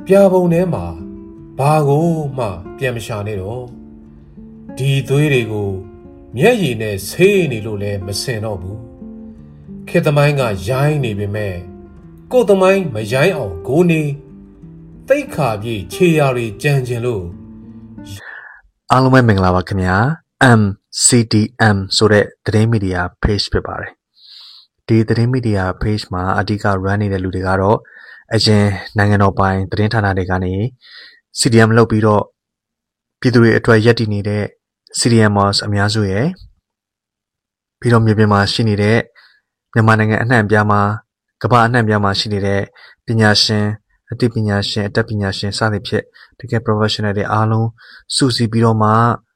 ပြပုံထဲမှာဘာကိုမှပြန်မရှာနဲ့တော့ဒီသွေးတွေကိုမျက်ရည်နဲ့ဆေးနေလို့လည်းမစင်တော့ဘူးခေတ်သမိုင်းကရိုင်းနေပေမဲ့ကိုယ်သမိုင်းမရိုင်းအောင်ကိုနေတိတ်ခါပြေးခြေရာတွေကြံကျင်လို့အားလုံးပဲမင်္ဂလာပါခင်ဗျာ MCDM ဆိုတဲ့သတင်းမီဒီယာ page ဖြစ်ပါတယ်ဒီသတင်းမီဒီယာ page မှာအဓိက run နေတဲ့လူတွေကတော့အရင်နိုင်ငံတော်ပိုင်သတင်းဌာနတွေကနေ CDM လုပ်ပြီးတော့ပြည်သူတွေအတွက်ရည်တည်နေတဲ့ CDMers အများစုရယ်ပြီးတော့မြေပြင်မှာရှိနေတဲ့မြန်မာနိုင်ငံအနှံ့အပြားမှာကမ္ဘာအနှံ့အပြားမှာရှိနေတဲ့ပညာရှင်အသိပညာရှင်အတတ်ပညာရှင်စသဖြင့်တကယ် professional တွေအားလုံးစုစည်းပြီးတော့မှ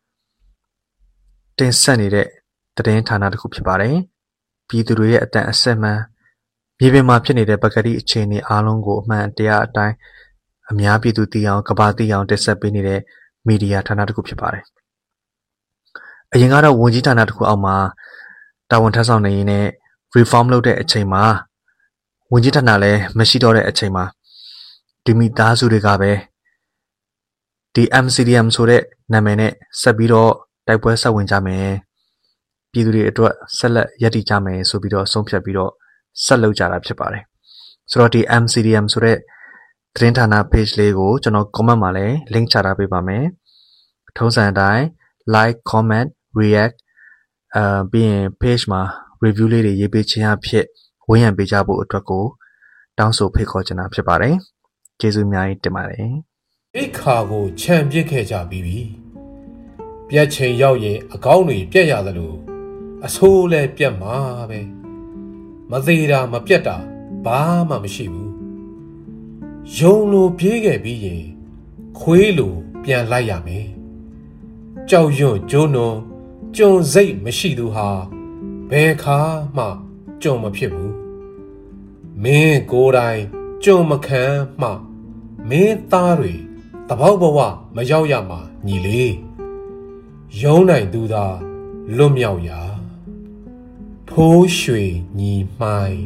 တင်ဆက်နေတဲ့သတင်းဌာနတစ်ခုဖြစ်ပါတယ်ပြည်သူတွေရဲ့အတန်အဆက်မှန်မြေပြင်မှာဖြစ်နေတဲ့ပကတိအခြေအနေအားလုံးကိုအမှန်တရားအတိုင်းအများပြည်သူသိအောင်ကမ္ဘာသိအောင်တင်ဆက်ပေးနေတဲ့မီဒီယာဌာနတစ်ခုဖြစ်ပါတယ်အရင်ကတော့ဝန်ကြီးဌာနတစ်ခုအောက်မှာတာဝန်ထမ်းဆောင်နေရင်းနဲ့ reform လုပ်တဲ့အချိန်မှာဝန်ကြီးဌာနလည်းမရှိတော့တဲ့အချိန်မှာဒီမိသားစုတွေကပဲဒီ MCDM ဆိုတဲ့နာမည်နဲ့ဆက်ပြီးတော့တိုက်ပွဲဆက်ဝင်ကြမယ်ပြည်သူတွေအတွက်ဆက်လက်ရည်တည်ကြမယ်ဆိုပြီးတော့ဆုံးဖြတ်ပြီးတော့ဆက်လုပ်ကြတာဖြစ်ပါတယ်ဆိုတော့ဒီ MCDM ဆိုတဲ့သတင်းဌာန page လေးကိုကျွန်တော် comment မှာလည်း link ချထားပေးပါမယ်ထုံးစံအတိုင်း like comment react ပြီးရင် page မှာ review လေးတွေရေးပေးခြင်းအဖြစ်ဝန်းရံပေးကြဖို့အတွက်ကိုတောင်းဆိုဖိတ်ခေါ်ချင်တာဖြစ်ပါတယ်ကျေးဇူးအများကြီးတင်ပါတယ်ဒီခါကိုခြံပြစ်ခဲ့ကြပြီးပြီပြက်ချိန်ရောက်ရင်အကောင်းတွေပြက်ရသလိုအဆိုးလည်းပြက်မှာပဲမသေးတာမပြက်တာဘာမှမရှိဘူးယုံလိုပြေးခဲ့ပြီးရင်ခွေးလိုပြန်လိုက်ရမယ်ကြောက်ရွံ့ကျိုးနွံကြုံစိတ်မရှိသူဟာဘယ်ခါမှကြုံမဖြစ်ဘူးမင်းကိုယ်တိုင်ကြုံမခံမှမင်းသားတွေတပေါက်ဘဝမရောက်ရမှာညီလေးယုံနိုင်သူသာလွတ်မြောက်ရာဖိုးရွှေညီမှိုင်း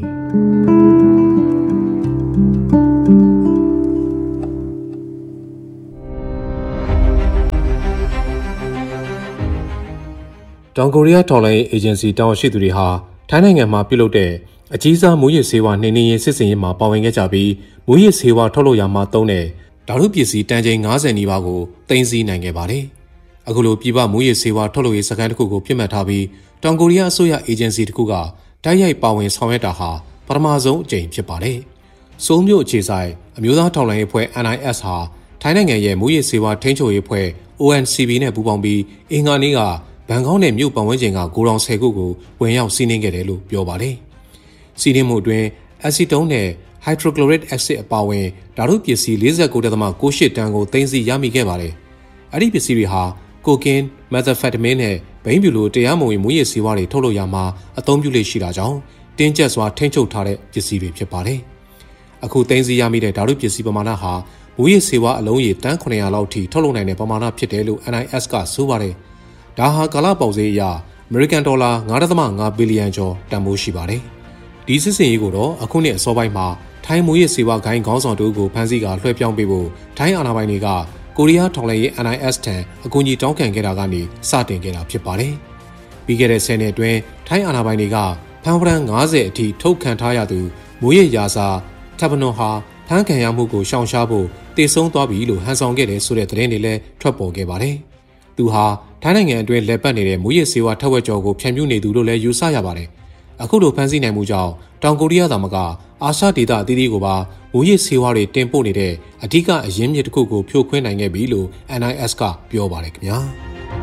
တောင်ကိုရီးယားထောက်လှမ်းရေးအေဂျင်စီတာဝန်ရှိသူတွေဟာထိုင်းနိုင်ငံမှာပြုလုပ်တဲ့အကြီးစားမူရစ်ဆေးဝါးနှိမ်နင်းရေးစစ်စင်ရေးမှာပါဝင်ခဲ့ကြပြီးမူရစ်ဆေးဝါးထုတ်လုပ်ရာမှာသုံးတဲ့ဓာတုပစ္စည်းတန်ချိန်90နီးပါးကိုသိမ်းဆည်းနိုင်ခဲ့ပါတယ်။အခုလိုပြည်ပမူရစ်ဆေးဝါးထုတ်လုပ်ရေးစခန်းတစ်ခုကိုပြစ်မှတ်ထားပြီးတောင်ကိုရီးယားအစိုးရအေဂျင်စီတစ်ခုကတိုက်ရိုက်ပါဝင်ဆောင်ရွက်တာဟာပထမဆုံးအကြိမ်ဖြစ်ပါတယ်။စိုးမျိုးအခြေဆိုင်အမျိုးသားထောက်လှမ်းရေးအဖွဲ့ NIS ဟာထိုင်းနိုင်ငံရဲ့မူရစ်ဆေးဝါးထိန်းချုပ်ရေးအဖွဲ့ ONCB နဲ့ပူးပေါင်းပြီးအင်္ဂါနေ့ကဘန်ကောက်နဲ့မြို့ပတ်ဝန်းကျင်ကဂိုဒေါင်10ခုကိုဝင်ရောက်စီးနင်းခဲ့တယ်လို့ပြောပါတယ်။စီးနင်းမှုအတွင်းအက်ဆီတုန်းနဲ့ hydrochloric acid အပါအဝင်ဓာတုပစ္စည်း 49.98 တန်ကိုသိမ်းဆည်းရမိခဲ့ပါတယ်။အဲ့ဒီပစ္စည်းတွေဟာကိုကင်း၊မက်သ်ဖက်တမင်းနဲ့ဘိန်းဖြူလိုတရားမဝင်မူရစ်ဆေးဝါးတွေထုတ်လုပ်ရာမှာအသုံးပြုလေ့ရှိတာကြောင့်တင်းကျပ်စွာထိန်းချုပ်ထားတဲ့ပစ္စည်းတွေဖြစ်ပါတယ်။အခုသိမ်းဆည်းရမိတဲ့ဓာတုပစ္စည်းပမာဏဟာမူရစ်ဆေးဝါးအလုံးရေတန်း900လောက်ထိထုတ်လုပ်နိုင်တဲ့ပမာဏဖြစ်တယ်လို့ NIS ကဆိုပါတယ်။ဒါဟာကာလပေါက်ဈေးအရအမေရိကန်ဒေါ်လာ 9.5 ဘီလီယံကျော်တန်ဖိုးရှိပါတယ်။ဒီစစ်စင်ရေးကိုတော့အခုနှစ်အစောပိုင်းမှာထိုင်းမူရစ်ဆေးဝါးဂိုင်းခေါင်းဆောင်တို့ကိုဖမ်းဆီးကလွှဲပြောင်းပေးဖို့ထိုင်းအာဏာပိုင်တွေကကိုရီးယားထောက်လှမ်းရေး NIS ထံအကူအညီတောင်းခံခဲ့တာကနေစတင်ခဲ့တာဖြစ်ပါတယ်။ပြီးခဲ့တဲ့10နှစ်အတွင်းထိုင်းအာဏာပိုင်တွေကဖမ်းဝရမ်း90အထိထုတ်ခံထားရသူမူရစ်ရာဇာထပ်ပနွန်ဟာဖမ်းခံရမှုကိုရှောင်ရှားဖို့တေဆုံးသွားပြီလို့ဟန်ဆောင်ခဲ့တယ်ဆိုတဲ့သတင်းတွေလည်းထွက်ပေါ်ခဲ့ပါတယ်။သူဟာထိုင်းနိုင်ငံအတွင်းလက်ပတ်နေတဲ့မူရစ်ဆေးဝါးထက်ဝက်ကျော်ကိုဖြန့်ဖြူးနေသူလို့လည်းယူဆရပါတယ်။အခုလိုဖမ်းဆီးနိုင်မှုကြောင့်တောင်ကိုရီးယားသာမကအာရှဒေသအသီးသီးကိုပါမူရစ်ဆေးဝါးတွေတင်ပို့နေတဲ့အဓိကအရင်းမြစ်တစ်ခုကိုဖြိုခွင်းနိုင်ခဲ့ပြီလို့ NIS ကပြောပါတယ်ခင်ဗျာ။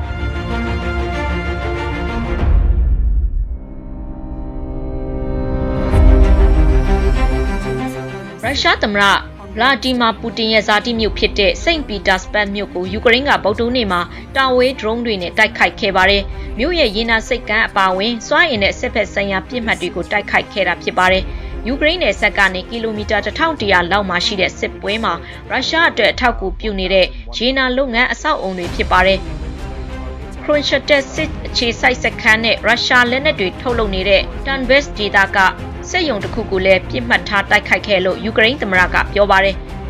ရုရှားသမ္မတဗလာဒီမာပူတင်ရဲ့ဇာတိမြို့ဖြစ်တဲ့စိန့်ပီတာစဘတ်မြို့ကိုယူကရိန်းကဗုဒ္ဓနေ့မှာတာဝေးဒရုန်းတွေနဲ့တိုက်ခိုက်ခဲ့ပါတယ်။မြို့ရဲ့ရေနံစိတ်ကမ်းအပါအဝင်စွမ်းအင်နဲ့စစ်ဖက်ဆိုင်ရာပြစ်မှတ်တွေကိုတိုက်ခိုက်ခဲ့တာဖြစ်ပါတယ်။ယူကရိန်းနယ်စပ်ကနေကီလိုမီတာ1100လောက်မှရှိတဲ့စစ်ပွဲမှာရုရှားအတွက်အထောက်အကူပြုနေတဲ့ရေနံလုပ်ငန်းအဆောက်အုံတွေဖြစ်ပါတယ်။ခရွန်ရှတက်စစ်အခြေစိုက်စခန်းနဲ့ရုရှားလက်နက်တွေထုတ်လုပ်နေတဲ့တန်ဘက်စ်ဒေသကစက်ရုံတစ်ခုကိုလည်းပြစ်မှတ်ထားတိုက်ခိုက်ခဲ့လို့ယူကရိန်းသမ္မတကပြောပါတယ်။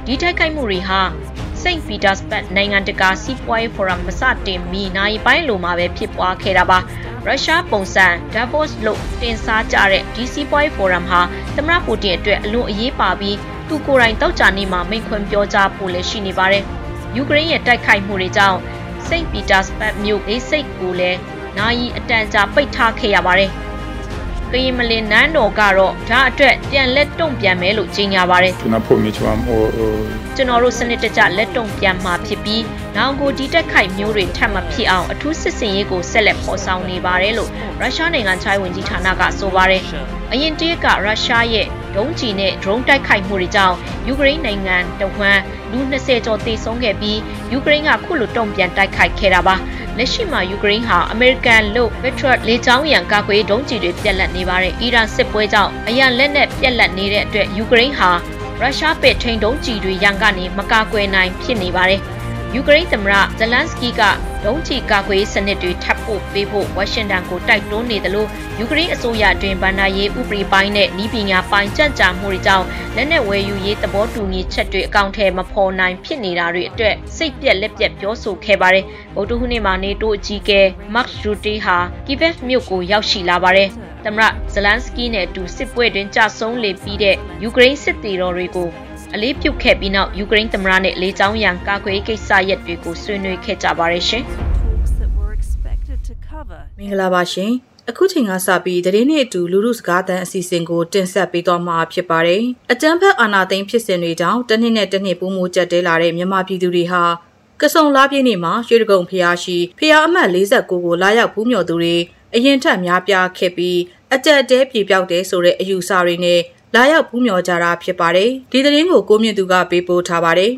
ဒီတိုက်ခိုက်မှုတွေဟာစိန့်ပီတာစဘတ်နိုင်ငံတကာစီးပွားရေးဖိုရမ်မစတင်မီနိုင်ပိုင်းလိုမှာပဲဖြစ်ပွားခဲ့တာပါရုရှားပုံစံ Davos လို့တင်စားကြတဲ့ဒီစီးပွားရေးဖိုရမ်ဟာသမ္မတပူတင်အတွက်အလွန်အရေးပါပြီးသူကိုယ်တိုင်တောက်ကြနေမှာမိန့်ခွန်းပြောကြားဖို့လည်းရှိနေပါတယ်ယူကရိန်းရဲ့တိုက်ခိုက်မှုတွေကြောင့်စိန့်ပီတာစဘတ်မြို့လေးစိတ်ကိုလည်းနိုင်အတန်ကြာပိတ်ထားခဲ့ရပါတယ်ကရင်မလင်နန်းတော်ကတော့ဒါအတွက်ပြန်လက်တုံ့ပြန်မယ်လို့ကြေညာပါတယ်ကျွန်တော်တို့စနစ်တကျလက်တုံ့ပြန်မှာဖြစ်ပြီးနောက်ကိုဒီတက်ခိုက်မျိုးတွေထပ်မဖြစ်အောင်အထူးစစ်စင်ရေးကိုဆက်လက်ဖော်ဆောင်နေပါတယ်လို့ရုရှားနိုင်ငံခြားရေးဝန်ကြီးဌာနကဆိုပါတယ်အရင်တည်းကရုရှားရဲ့ဒုံးကျည်နဲ့ drone တိုက်ခိုက်မှုတွေကြောင့်ယူကရိန်းနိုင်ငံတဝန်းလူ20ကျော်သေဆုံးခဲ့ပြီးယူကရိန်းကခုလိုတုံ့ပြန်တိုက်ခိုက်ခဲ့တာပါလက်ရှိမှာယူကရိန်းဟာအမေရိကန်လို့ Patriot လေကြောင်းရန်ကာကွယ်ဒုံးကျည်တွေပြက်လက်နေပါတယ်အီရန်စစ်ပွဲကြောင့်အရန်လက်နက်ပြက်လက်နေတဲ့အတွက်ယူကရိန်းဟာရုရှားပဲ့ထိန်ဒုံးကျည်တွေရန်ကနေမကာကွယ်နိုင်ဖြစ်နေပါတယ်ယူကရိန်းသမ္မတဇလန်စကီကဒုံးကျည်ကာကွယ်စနစ်တွေထပ်ဖို့ပေးဖို့ဝါရှင်တန်ကိုတိုက်တွန်းနေတယ်လို့ယူကရိန်းအစိုးရတွင်ဗန်နာရေးဥပဒေပိုင်းနဲ့ဤပညာပိုင်းကြံ့ကြာမှုတွေကြောင့်လက်နက်ဝယ်ယူရေးသဘောတူညီချက်တွေအကောင့်ထဲမဖော်နိုင်ဖြစ်နေတာတွေအတွက်စိတ်ပြက်လက်ပြက်ပြောဆိုခဲ့ပါတယ်ဗုဒ္ဓဟူးနေ့မှာနေတိုးအကြီးအကဲမတ်ရူတီဟာကီဗက်မြို့ကိုရောက်ရှိလာပါတယ်သမ္မတဇလန်စကီနဲ့အတူစစ်ပွဲတွင်ကြဆုံးလေပြီးတဲ့ယူကရိန်းစစ်သည်တော်တွေကိုအလေးပြုခဲ့ပြီးနောက်ယူကရိန်းသမ္မတနဲ့လေကြောင်းရန်ကာကွယ်ရေးကိစ္စရပ်တွေကိုဆွေးနွေးခဲ့ကြပါတယ်ရှင်မင်္ဂလာပါရှင်အခုချိန်ကစပြီးသတင်းနဲ့အတူလူထုစကားသံအစီအစဉ်ကိုတင်ဆက်ပေးသွားမှာဖြစ်ပါတယ်အကြမ်းဖက်အာဏာသိမ်းဖြစ်စဉ်တွေကြောင့်တစ်နှစ်နဲ့တစ်နှစ်ပိုမိုကျပ်တဲလာတဲ့မြန်မာပြည်သူတွေဟာကစုံလားပြည့်နေ့မှာရွှေတကုံဖျားရှိဖျားအမှတ်49ကိုလာရောက်ဖူးမြော်သူတွေအရင်ထက်များပြားခဲ့ပြီးအကြက်တဲပြေပြောက်တဲ့ဆိုတဲ့အယူဆတွေနဲ့လာရောက်ဖူးမြော်ကြတာဖြစ်ပါတယ်ဒီသတင်းကိုကိုမြင့်သူကပေးပို့ထားပါတယ်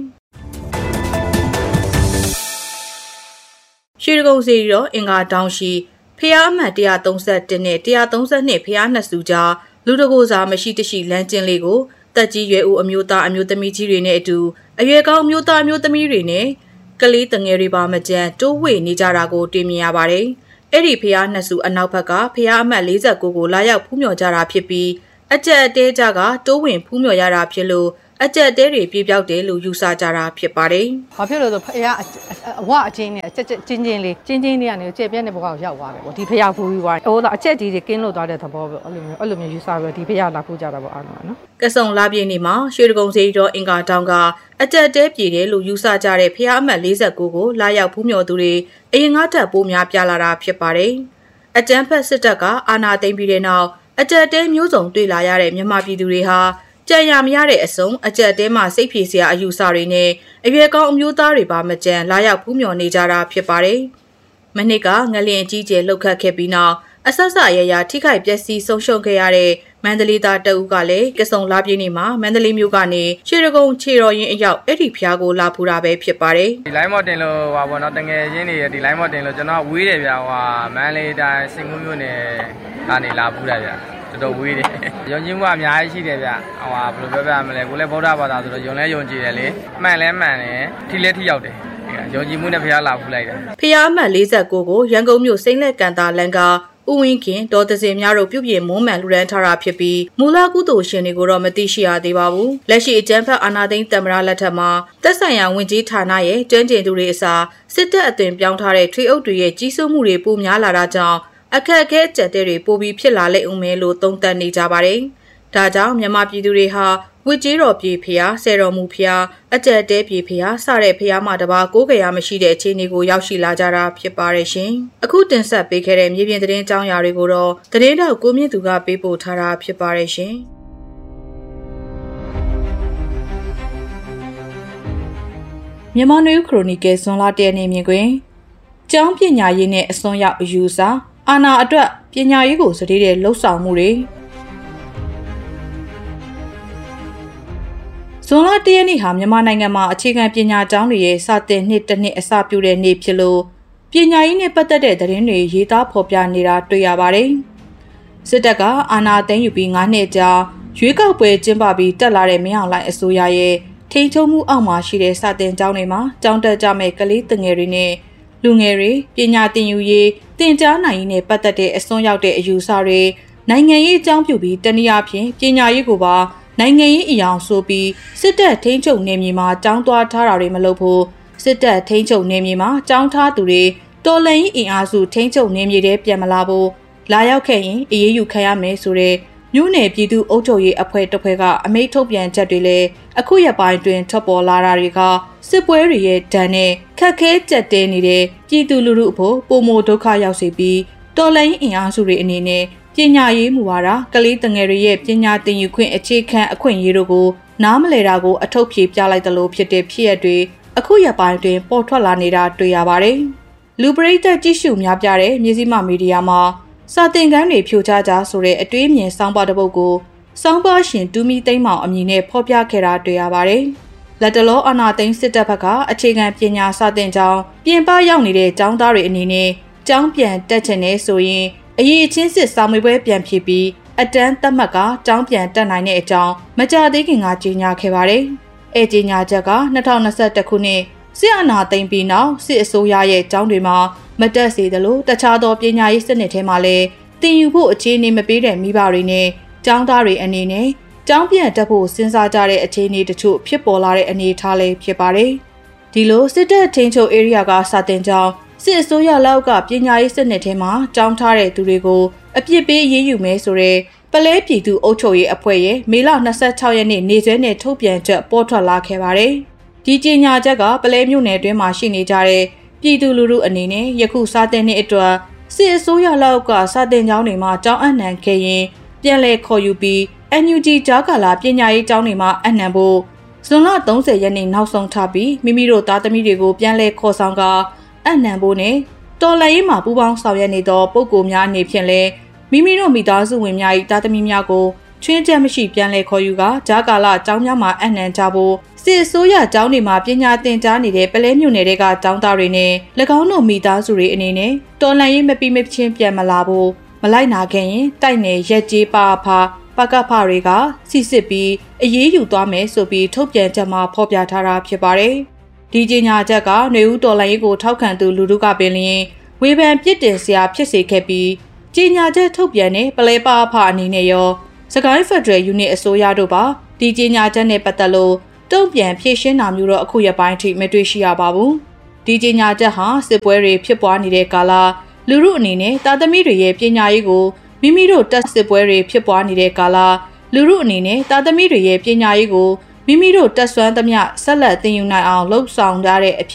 ရွှေတကုံစီရောအင်္ဂါတောင်ရှိဖျားအမှတ်131နဲ့132ဖျားနှစ်စုကြားလူတကိုစားမရှိတရှိလမ်းကျင်းလေးကိုတက်ကြီးရွယ်ဦးအမျိုးသားအမျိုးသမီးကြီးတွေနဲ့အတူအရွယ်ကောင်းအမျိုးသားအမျိုးသမီးတွေနဲ့ကလေးတငယ်တွေပါမကြမ်းတိုးဝှေ့နေကြတာကိုတွေ့မြင်ရပါတယ်အဲ့ဒီဖျားနှစ်စုအနောက်ဘက်ကဖျားအမှတ်49ကိုလာရောက်ဖူးမြော်ကြတာဖြစ်ပြီးအကြက်အတဲကြကတိုးဝင်ဖူးမြော်ရတာဖြစ်လို့အကြက်အတဲတွေပြေပြောက်တယ်လို့ယူဆကြတာဖြစ်ပါတယ်။ဘာဖြစ်လို့ဆိုဖះအဝအချင်းနဲ့အကြက်ချင်းချင်းလေးကနေကြက်ပြက်တဲ့ဘဝကိုရောက်သွားတယ်ပေါ့ဒီဖះဖူးပြီးသွားတယ်။ဟိုတော့အကြက်ကြီးတွေကင်းလို့သွားတဲ့သဘောပဲအဲ့လိုမျိုးယူဆပြီးဒီဖះလာဖူးကြတာပေါ့အားလုံးနော်။ကဆုံလာပြည့်နေ့မှာရွှေတကုံစေတော်အင်္ဂါတောင်ကအကြက်အတဲပြေတယ်လို့ယူဆကြတဲ့ဖះအမှတ်49ကိုလာရောက်ဖူးမြော်သူတွေအရင်ကထပ်ပိုးများပြလာတာဖြစ်ပါတယ်။အကြမ်းဖက်စစ်တပ်ကအာဏာသိမ်းပြီးတဲ့နောက်အကြက်တဲမျိုးစုံတွေ့လာရတဲ့မြန်မာပြည်သူတွေဟာကြံရမရတဲ့အစုံအကြက်တဲမှာစိတ်ဖြေစရာအယူဆတွေနဲ့အရွယ်ကောင်းအမျိုးသားတွေပါမကြံလာရောက်ဖူးမြော်နေကြတာဖြစ်ပါတယ်။မနစ်ကငလျင်ကြီးကျယ်လှုပ်ခတ်ခဲ့ပြီးနောက်အဆက်ဆက်ရရထိခိုက်ပျက်စီးဆုံးရှုံးခဲ့ရတဲ့မန္တလေးသားတအုပ်ကလည်းကဆုံလာပြည့်နေ့မှာမန္တလေးမြို့ကနေရွှေတကုံခြေတော်ရင်အရောက်အဲ့ဒီဖျားကိုလာဖူးတာပဲဖြစ်ပါတယ်။ဒီ line မော်တင်လို့ဟာပေါ့နော်တငယ်ချင်းတွေဒီ line မော်တင်လို့ကျွန်တော်ဝေးတယ်ဗျာဟိုမန္တလေးတိုင်းစင်ကူးမြို့နယ်ကနေလာဖူးတာဗျာတော်တော်ဝေးတယ်ယုံကြည်မှုအများကြီးရှိတယ်ဗျဟိုဘယ်လိုပြောပြမလဲကိုလည်းဗုဒ္ဓဘာသာဆိုတော့ယုံလဲယုံကြည်တယ်လေမှန်လဲမှန်တယ်ထိလဲထိရောက်တယ်ယုံကြည်မှုနဲ့ဖះလာဖူးလိုက်တယ်ဖះအမှတ်49ကိုရန်ကုန်မြို့စိမ့်လက်ကန်တာလန်ကဦးဝင်းခင်ဒေါ်သစင်များတို့ပြုပြင်မွမ်းမံလူရန်ထားတာဖြစ်ပြီးမူလကုသိုလ်ရှင်တွေကိုတော့မသိရှိရသေးပါဘူးလက်ရှိအကြမ်းဖက်အာဏာသိမ်းသမ္မတလက်ထက်မှာသက်ဆိုင်ရာဝန်ကြီးဌာနရဲ့တွန်းတင်သူတွေအစားစစ်တပ်အသွင်ပြောင်းထားတဲ့ထွေအုပ်တွေရဲ့ကြီးစိုးမှုတွေပိုများလာတာကြောင့်အခက်အခဲကြက်တဲ့တွေပိုပြီးဖြစ်လာလိမ့်ဦးမယ်လို့သုံးသပ်နေကြပါတယ်။ဒါကြောင့်မြန်မာပြည်သူတွေဟာဝစ်ကြီးတော်ပြေဖျားဆယ်တော်မူဖျားအကြက်တဲပြေဖျားစတဲ့ဖျားမှတပါကိုးကြရမရှိတဲ့အခြေအနေကိုရောက်ရှိလာကြတာဖြစ်ပါတယ်ရှင်။အခုတင်ဆက်ပေးခဲ့တဲ့မြေပြင်သတင်းကြောင်းရာတွေကိုတော့သတင်းတောက်ကိုမြင့်သူကပေးပို့ထားတာဖြစ်ပါတယ်ရှင်။မြန်မာနွေခရိုနီကယ်ဇွန်လ10ရက်နေ့မြင်တွင်ကျောင်းပညာရေးနဲ့အစွန်းရောက်အယူဆအာဏာအတွက်ပညာရေးကိုစတဲ့လှုပ်ဆောင်မှုတွေဇွန်လ10ရက်နေ့ဟာမြန်မာနိုင်ငံမှာအခြေခံပညာကျောင်းတွေရဲ့စတင်နှစ်တစ်နှစ်အစပြုတဲ့နေ့ဖြစ်လို့ပညာရေးနဲ့ပတ်သက်တဲ့သတင်းတွေရေးသားဖော်ပြနေတာတွေ့ရပါတယ်။စစ်တပ်ကအာဏာသိမ်းယူပြီး9နှစ်ကြာရွေးကောက်ပွဲကျင်းပပြီးတက်လာတဲ့မင်းအောင်လှိုင်အစိုးရရဲ့ထိန်းချုပ်မှုအောက်မှာရှိတဲ့စတင်ကျောင်းတွေမှာကျောင်းတက်ကြမဲ့ကလေးငယ်တွေနဲ့လူငယ်တွေပညာသင်ယူရေးသင်ကြားနိုင်ရေးနဲ့ပတ်သက်တဲ့အစွန်းရောက်တဲ့အယူဆတွေနိုင်ငံရေးအကြောင်းပြုပြီးတနည်းအားဖြင့်ပညာရေးကိုပါနိုင်ငံရေးအယောင်ဆိုပြီးစစ်တပ်ထိန်းချုပ်နေမြေမှာတောင်းသွားထားတာတွေမလုပ်ဖို့စစ်တပ်ထိန်းချုပ်နေမြေမှာတောင်းထားသူတွေတော်လှန်ရေးအင်အားစုထိန်းချုပ်နေမြေတွေပြန်မလာဖို့လာရောက်ခဲ့ရင်အေးအေးယူခံရမယ်ဆိုတဲ့မြို့နယ်ပြည်သူ့အုပ်ချုပ်ရေးအဖွဲ့တစ်ဖွဲ့ကအမိန့်ထုတ်ပြန်ချက်တွေလည်းအခုရက်ပိုင်းတွင်ထွက်ပေါ်လာတာတွေကစစ်ပွဲတွေရဲ့ဒဏ်နဲ့ခက်ခဲကြက်တဲနေတဲ့ပြည်သူလူထုအဖို့ပုံမဒုက္ခရောက်စေပြီးတော်လှန်ရေးအင်အားစုတွေအနေနဲ့ပညာရေးမူဝါဒကလေးတငယ်တွေရဲ့ပညာသင်ယူခွင့်အခြေခံအခွင့်အရေးတို့ကိုနားမလည်တာကိုအထောက်ဖြေပြလိုက်သလိုဖြစ်တဲ့ဖြစ်ရပ်တွေအခုရက်ပိုင်းတွင်ပေါ်ထွက်လာနေတာတွေ့ရပါတယ်။လူပရိသတ်ကြည့်ရှုများပြတဲ့မြေစီမမီဒီယာမှာစာသင်ခန်းတွေဖြိုချကြဆိုတဲ့အတွေးအမြင်စောင်းပါတစ်ပုဒ်ကိုစောင်းပါရှင်တူမီသိမ်းမောင်အမည်နဲ့ဖော်ပြခဲ့တာတွေ့ရပါတယ်။လက်တလောအာနာသိန်းစစ်တပ်ဘက်ကအခြေခံပညာစာသင်ကျောင်းပြင်ပရောက်နေတဲ့ကျောင်းသားတွေအနေနဲ့ကျောင်းပြန်တက်ချင်နေဆိုရင်အရေးချင်းစစ်စာမေးပွဲပြန်ဖြေပြီးအတန်းတက်မှတ်ကကျောင်းပြန်တက်နိုင်တဲ့အကြောင်းမကြသေးခင်ကကြေညာခဲ့ပါတယ်။အဲကြေညာချက်က2021ခုနှစ်စစ်အာဏာသိမ်းပြီးနောက်စစ်အစိုးရရဲ့ကျောင်းတွေမှာမတက်စေသလိုတခြားသောပညာရေးစနစ်ထဲမှာလည်းတင်ယူဖို့အခြေအနေမပေးတဲ့မိဘတွေနဲ့ကျောင်းသားတွေအနေနဲ့ကျောင်းပြန်တက်ဖို့စဉ်းစားကြတဲ့အခြေအနေတချို့ဖြစ်ပေါ်လာတဲ့အနေအထားလေးဖြစ်ပါတယ်။ဒီလိုစစ်တပ်ထိန်းချုပ် area ကစာတင်ကျောင်းစစ်အစိုးရလောက်ကပညာရေးစနစ်ထဲမှာကျောင်းထားတဲ့သူတွေကိုအပြစ်ပေးရေးယူမယ်ဆိုတဲ့ပလဲပြည်သူ့အုပ်ချုပ်ရေးအဖွဲ့ရဲ့မေလ26ရက်နေ့နေ့စွဲနဲ့ထုတ်ပြန်ချက်ပေါ်ထွက်လာခဲ့ပါတယ်။ဒီကြေညာချက်ကပလဲမြို့နယ်တွင်းမှာရှိနေကြတဲ့ပြည်သူလူထုအနေနဲ့ယခုစာတင်တဲ့အတွက်စစ်အစိုးရလောက်ကစာတင်ကျောင်းတွေမှာကျောင်းအနှံခဲ့ရင်ပြန်လည်ခေါ်ယူပြီး NUG ကြားကာလပညာရေးကျောင်းတွေမှာအနှံဖို့ဇွန်လ30ရက်နေ့နောက်ဆုံးထားပြီးမိမိတို့သားသမီးတွေကိုပြန်လည်ခေါ်ဆောင်ကအနှံဖို့နဲ့တော်လှန်ရေးမှာပူးပေါင်းဆောင်ရွက်နေသောပုဂ္ဂိုလ်များအနေဖြင့်လည်းမိမိတို့မိသားစုဝင်များ၏သားသမီးများကိုချွင်းချက်မရှိပြန်လည်ခေါ်ယူကကြားကာလကျောင်းများမှာအနှံကြဖို့စစ်အစိုးရကျောင်းတွေမှာပညာသင်ကြားနေတဲ့ပလဲမြို့နယ်တွေကကျောင်းသားတွေနဲ့၎င်းတို့မိသားစုတွေအနေနဲ့တော်လှန်ရေးမပြီးမချင်းပြန်မလာဖို့မလိုက်နာခဲ့ရင်တိုက်နယ်ရက်ကြီးပါဖာပကဖတွေကစစ်စစ်ပြီးအရေးယူသွားမယ်ဆိုပြီးထုတ်ပြန်ချက်မှာဖော်ပြထားတာဖြစ်ပါတယ်။ဒီကြေညာချက်ကຫນွေဦးတော်လှန်ရေးကိုထောက်ခံသူလူထုကပင်လျင်ဝေဖန်ပြစ်တင်စရာဖြစ်စေခဲ့ပြီးကြေညာချက်ထုတ်ပြန်တဲ့ပလဲပါဖအနေနဲ့ရောစကိုင်းဖက်ဒရယ်ယူနစ်အစိုးရတို့ပါဒီကြေညာချက်နဲ့ပတ်သက်လို့တုံ့ပြန်ဖြည့်ရှင်းတာမျိုးတော့အခုရက်ပိုင်းထိမတွေ့ရှိရပါဘူး။ဒီကြေညာချက်ဟာစစ်ပွဲတွေဖြစ်ပွားနေတဲ့ကာလလူထုအနေနဲ့တာသမီတွေရဲ့ပညာရေးကိုမိမိတို့တက်စစ်ပွဲတွေဖြစ်ပွားနေတဲ့ကာလလူထုအနေနဲ့တာသမီတွေရဲ့ပညာရေးကိုမိမိတို့တက်ဆွမ်းသမျှဆက်လက်သင်ယူနိုင်အောင်လှုပ်ဆောင်ကြတဲ့အဖြစ်